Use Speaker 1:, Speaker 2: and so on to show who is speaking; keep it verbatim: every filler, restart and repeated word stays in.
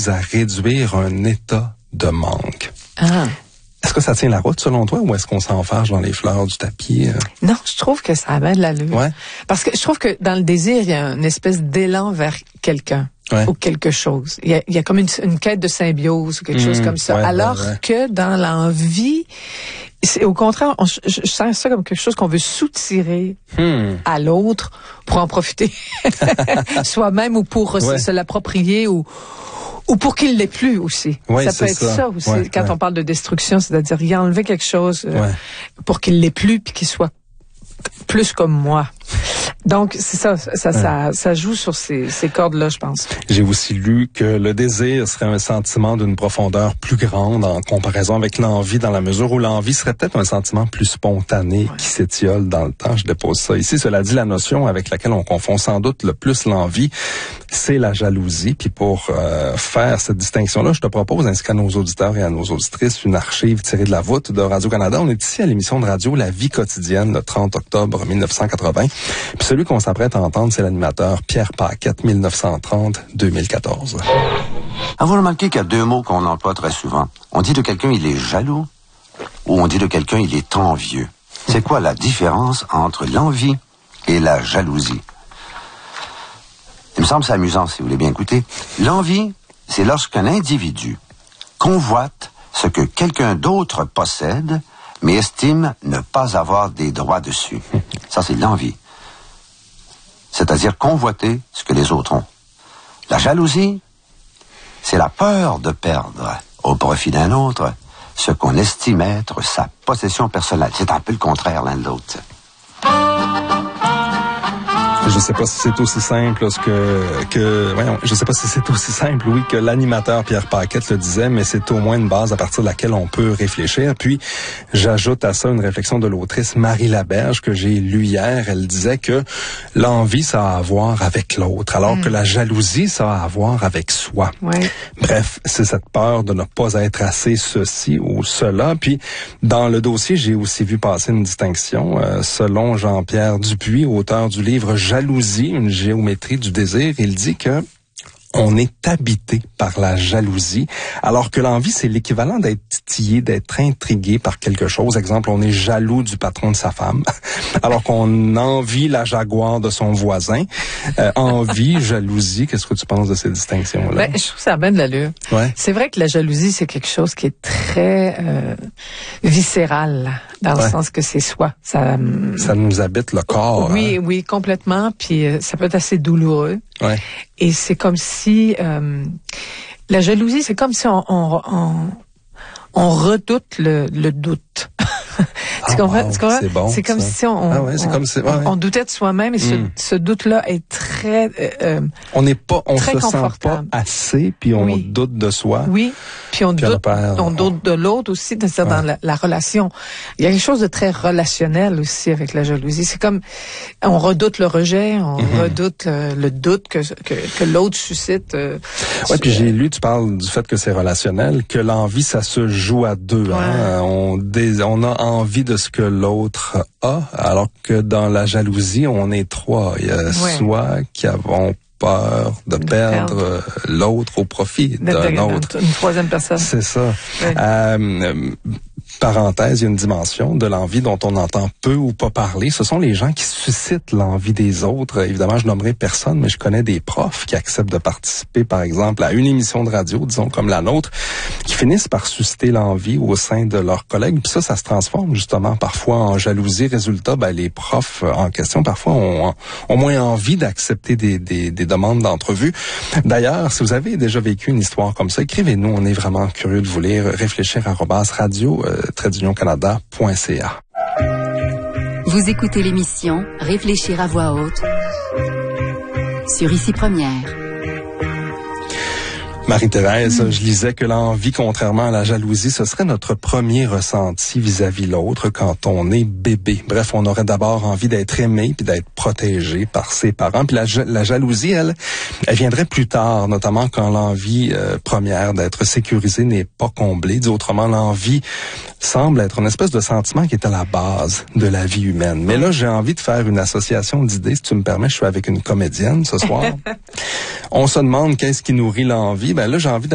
Speaker 1: vise à réduire un état de manque.
Speaker 2: Ah.
Speaker 1: Est-ce que ça tient la route selon toi ou est-ce qu'on s'enfarge dans les fleurs du tapis?
Speaker 2: Non, je trouve que ça a bien de l'allure.
Speaker 1: Ouais.
Speaker 2: Parce que je trouve que dans le désir, il y a une espèce d'élan vers quelqu'un. Ouais. Ou quelque chose. Il y a, il y a comme une, une quête de symbiose ou quelque mmh, chose comme ça.
Speaker 1: Ouais,
Speaker 2: Alors
Speaker 1: ouais, ouais.
Speaker 2: que dans l'envie, c'est au contraire, on, je, je sens ça comme quelque chose qu'on veut soutirer mmh. à l'autre pour en profiter soi-même ou pour ouais. se, se l'approprier ou ou pour qu'il l'ait plus aussi.
Speaker 1: Ouais,
Speaker 2: ça peut être ça, ça aussi. Ouais, quand ouais. on parle de destruction, c'est-à-dire y enlever quelque chose euh, ouais. pour qu'il l'ait plus puis qu'il soit plus comme moi. Donc, c'est ça, ça, ouais. ça, ça joue sur ces, ces cordes-là, je pense.
Speaker 1: J'ai aussi lu que le désir serait un sentiment d'une profondeur plus grande en comparaison avec l'envie, dans la mesure où l'envie serait peut-être un sentiment plus spontané ouais. qui s'étiole dans le temps. Je dépose ça ici. Cela dit, la notion avec laquelle on confond sans doute le plus l'envie, c'est la jalousie. Puis pour euh, faire cette distinction-là, je te propose, ainsi qu'à nos auditeurs et à nos auditrices, une archive tirée de la voûte de Radio-Canada. On est ici à l'émission de radio La Vie quotidienne, le trente octobre mille neuf cent quatre-vingts. Puis celui qu'on s'apprête à entendre, c'est l'animateur Pierre Paquette, mille neuf cent trente à deux mille quatorze.
Speaker 3: Avez-vous remarqué qu'il y a deux mots qu'on emploie très souvent? On dit de quelqu'un il est jaloux ou on dit de quelqu'un il est envieux. C'est quoi la différence entre l'envie et la jalousie? Il me semble c'est amusant si vous voulez bien écouter. L'envie, c'est lorsqu'un individu convoite ce que quelqu'un d'autre possède mais estime ne pas avoir des droits dessus. Ça, c'est l'envie. C'est-à-dire convoiter ce que les autres ont. La jalousie, c'est la peur de perdre au profit d'un autre ce qu'on estime être sa possession personnelle. C'est un peu le contraire l'un de l'autre.
Speaker 1: Je sais pas si c'est aussi simple là, ce que que voyons, je sais pas si c'est aussi simple oui que l'animateur Pierre Paquette le disait, mais c'est au moins une base à partir de laquelle on peut réfléchir. Puis j'ajoute à ça une réflexion de l'autrice Marie Laberge que j'ai lue hier. Elle disait que l'envie ça a à voir avec l'autre, alors mmh. que la jalousie ça a à voir avec soi.
Speaker 2: Ouais.
Speaker 1: Bref, c'est cette peur de ne pas être assez ceci ou cela. Puis dans le dossier, j'ai aussi vu passer une distinction euh, selon Jean-Pierre Dupuis, auteur du livre Jalousie, une géométrie du désir. Il dit que on est habité par la jalousie, alors que l'envie, c'est l'équivalent d'être titillé, d'être intrigué par quelque chose. Exemple, on est jaloux du patron de sa femme, alors qu'on envie la jaguar de son voisin. Euh, envie, jalousie, qu'est-ce que tu penses de ces distinctions-là?
Speaker 2: Ben, je trouve que ça a bien de l'allure.
Speaker 1: Ouais.
Speaker 2: C'est vrai que la jalousie, c'est quelque chose qui est très euh, viscéral, dans le ouais. sens que c'est soi. Ça,
Speaker 1: ça nous habite le corps.
Speaker 2: Oui,
Speaker 1: hein?
Speaker 2: oui, complètement. Puis euh, ça peut être assez douloureux.
Speaker 1: Ouais.
Speaker 2: Et c'est comme si euh, la jalousie, c'est comme si on on, on, on redoute le, le doute. Tu
Speaker 1: ah,
Speaker 2: comprends?
Speaker 1: Wow,
Speaker 2: tu comprends?
Speaker 1: C'est bon.
Speaker 2: C'est comme
Speaker 1: ça.
Speaker 2: si on,
Speaker 1: ah ouais, c'est
Speaker 2: on,
Speaker 1: comme si, ouais,
Speaker 2: on, on doutait de soi-même et
Speaker 1: mm.
Speaker 2: ce, ce doute-là est très. Euh,
Speaker 1: on n'est pas, on
Speaker 2: très
Speaker 1: se sent pas assez, puis on
Speaker 2: oui.
Speaker 1: doute de soi.
Speaker 2: Oui. Puis on
Speaker 1: puis
Speaker 2: doute,
Speaker 1: on,
Speaker 2: on doute de l'autre aussi, c'est-à-dire ouais. dans la, la relation. Il y a quelque chose de très relationnel aussi avec la jalousie. C'est comme on redoute le rejet, on mm-hmm. redoute euh, le doute que que, que l'autre suscite. Euh,
Speaker 1: ouais, puis j'ai lu, tu parles du fait que c'est relationnel, que l'envie ça se joue à deux. Ouais. Hein? On, dé, on a envie de ce que l'autre a, alors que dans la jalousie, on est trois. Il y a ouais. soi qui avons peur de, de perdre, perdre l'autre au profit d'un autre.
Speaker 2: Une troisième personne.
Speaker 1: C'est ça.
Speaker 2: Ouais.
Speaker 1: Euh, parenthèse, il y a une dimension de l'envie dont on entend peu ou pas parler. Ce sont les gens qui suscitent l'envie des autres. Évidemment, je nommerai personne, mais je connais des profs qui acceptent de participer, par exemple, à une émission de radio, disons comme la nôtre, qui finissent par susciter l'envie au sein de leurs collègues. Puis ça, ça se transforme justement parfois en jalousie. Résultat, ben, les profs en question, parfois, ont, ont moins envie d'accepter des, des, des demandes d'entrevue. D'ailleurs, si vous avez déjà vécu une histoire comme ça, écrivez-nous. On est vraiment curieux de vous lire. Réfléchir arobase radio euh, trait d'union canada point c a.
Speaker 4: Vous écoutez l'émission Réfléchir à voix haute sur Ici Première.
Speaker 1: Marie-Thérèse, mmh. je lisais que l'envie, contrairement à la jalousie, ce serait notre premier ressenti vis-à-vis l'autre quand on est bébé. Bref, on aurait d'abord envie d'être aimé puis d'être protégé par ses parents. Puis la, la jalousie, elle, elle viendrait plus tard, notamment quand l'envie euh, première d'être sécurisé n'est pas comblée. Dit autrement, l'envie semble être une espèce de sentiment qui est à la base de la vie humaine. Mais là, j'ai envie de faire une association d'idées. Si tu me permets, je suis avec une comédienne ce soir. On se demande qu'est-ce qui nourrit l'envie. Ben là, j'ai envie de